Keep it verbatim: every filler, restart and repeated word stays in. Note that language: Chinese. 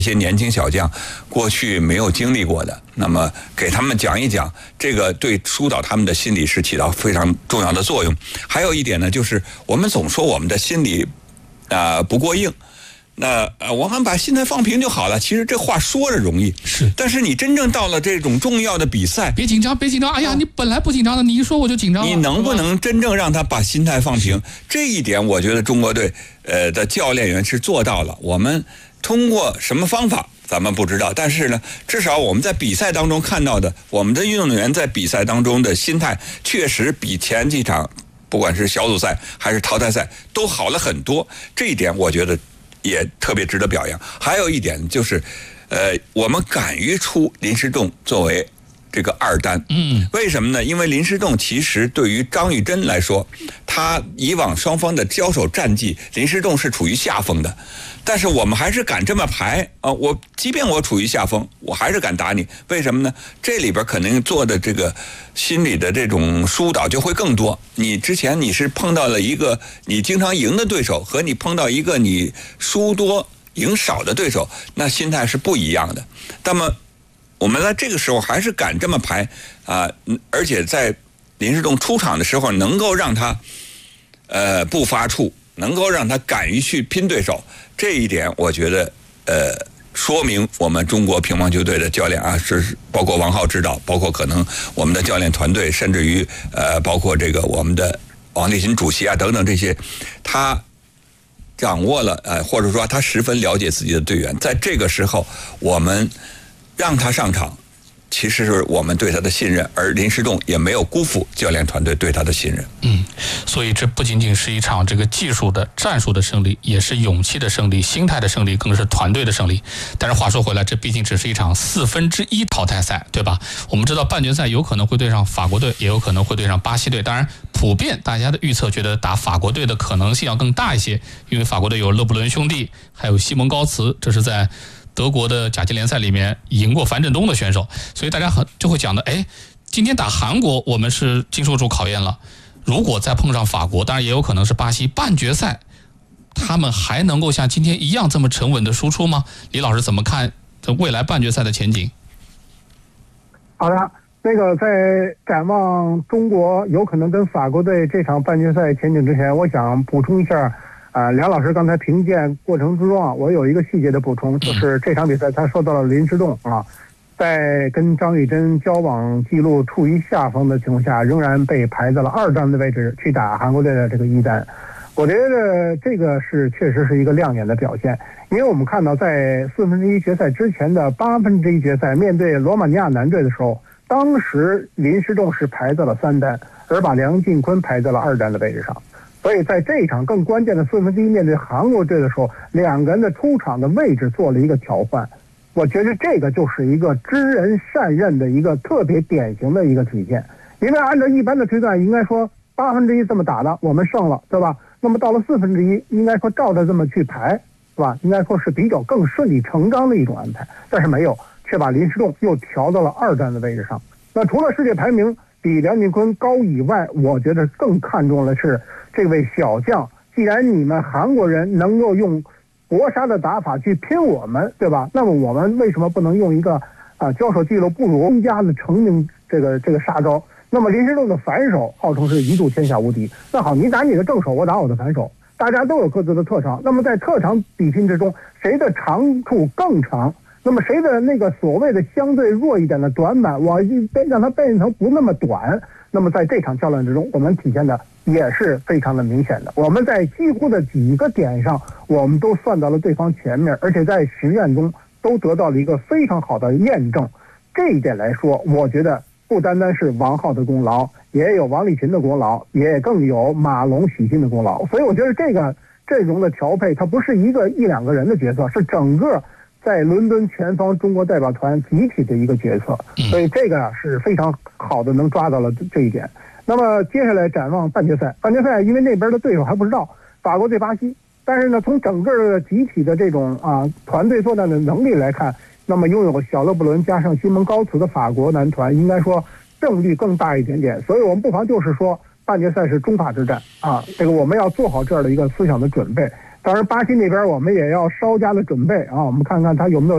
一些年轻小将过去没有经历过的，那么给他们讲一讲，这个对疏导他们的心理是起到非常重要的作用。还有一点呢，就是我们总说我们的心理啊、呃、不过硬。那呃，我们把心态放平就好了。其实这话说着容易， 是， 但是你真正到了这种重要的比赛， 别紧张，别紧张。哎呀，你本来不紧张的，你一说我就紧张了。 你能不能真正让他把心态放平？这一点，我觉得中国队呃的教练员是做到了。我们通过什么方法，咱们不知道，但是呢，至少我们在比赛当中看到的，我们的运动员在比赛当中的心态，确实比前几场，不管是小组赛还是淘汰赛，都好了很多。这一点，我觉得也特别值得表扬。还有一点就是，呃，我们敢于出林诗栋作为这个二单， 嗯， 为什么呢？因为林诗栋其实对于张玉珍来说，他以往双方的交手战绩，林诗栋是处于下风的，但是我们还是敢这么排啊！我即便我处于下风，我还是敢打你，为什么呢？这里边可能做的这个心理的这种疏导就会更多。你之前你是碰到了一个你经常赢的对手，和你碰到一个你输多赢少的对手，那心态是不一样的。那么我们在这个时候还是敢这么排啊、呃，而且在林诗栋出场的时候，能够让他呃不发怵，能够让他敢于去拼对手，这一点我觉得呃说明我们中国乒乓球队的教练啊，是包括王浩指导，包括可能我们的教练团队，甚至于呃包括这个我们的王励勤主席啊等等这些，他掌握了呃或者说他十分了解自己的队员，在这个时候我们让他上场，其实是我们对他的信任，而林诗栋也没有辜负教练团队对他的信任。 嗯，所以这不仅仅是一场这个技术的战术的胜利，也是勇气的胜利，心态的胜利，更是团队的胜利。但是话说回来，这毕竟只是一场四分之一淘汰赛，对吧？我们知道半决赛有可能会对上法国队，也有可能会对上巴西队。当然，普遍大家的预测觉得打法国队的可能性要更大一些，因为法国队有勒布伦兄弟，还有西蒙高茨，这是在德国的甲级联赛里面赢过樊振东的选手，所以大家很就会讲的，哎，今天打韩国我们是经受住考验了，如果再碰上法国，当然也有可能是巴西，半决赛他们还能够像今天一样这么沉稳的输出吗？李老师怎么看未来半决赛的前景？ 好的，那个在展望中国有可能跟法国队这场半决赛前景之前，我想补充一下啊、呃，梁老师刚才评鉴过程之中啊，我有一个细节的补充，就是这场比赛他说到了林诗栋啊，在跟张玉珍交往记录处于下风的情况下，仍然被排在了二单的位置去打韩国队的这个一单。我觉得这个是确实是一个亮眼的表现，因为我们看到在四分之一决赛之前的八分之一决赛面对罗马尼亚男队的时候，当时林诗栋是排在了三单，而把梁靖昆排在了二单的位置上。所以在这一场更关键的四分之一面对韩国队的时候，两个人的出场的位置做了一个调换，我觉得这个就是一个知人善任的一个特别典型的一个体现。因为按照一般的推断，应该说八分之一这么打的，我们胜了，对吧？那么到了四分之一，应该说照着这么去排，是吧？应该说是比较更顺理成章的一种安排，但是没有，却把林诗栋又调到了二单的位置上。那除了世界排名比梁靖昆高以外，我觉得更看重的是这位小将，既然你们韩国人能够用搏杀的打法去拼我们，对吧？那么我们为什么不能用一个啊交手记录不如人家的成名这个这个杀招？那么林诗栋的反手号称是一度天下无敌。那好，你打你的正手，我打我的反手，大家都有各自的特长。那么在特长比拼之中，谁的长处更长？那么谁的那个所谓的相对弱一点的短板，我让它变成不那么短。那么在这场较量之中，我们体现的也是非常的明显的。我们在几乎的几个点上，我们都算到了对方前面，而且在实验中都得到了一个非常好的验证。这一点来说，我觉得不单单是王浩的功劳，也有王励勤的功劳，也更有马龙、许昕的功劳。所以我觉得这个阵容的调配，它不是一个一两个人的角色，是整个在伦敦前方中国代表团集体的一个决策，所以这个是非常好的能抓到了这一点。那么接下来展望半决赛，半决赛因为那边的对手还不知道，法国对巴西，但是呢从整个的集体的这种啊团队作战的能力来看，那么拥有小勒布伦加上西蒙高茨的法国男团应该说胜率更大一点点，所以我们不妨就是说半决赛是中法之战啊，这个我们要做好这样的一个思想的准备。当然巴西那边我们也要稍加的准备啊，我们看看他有没有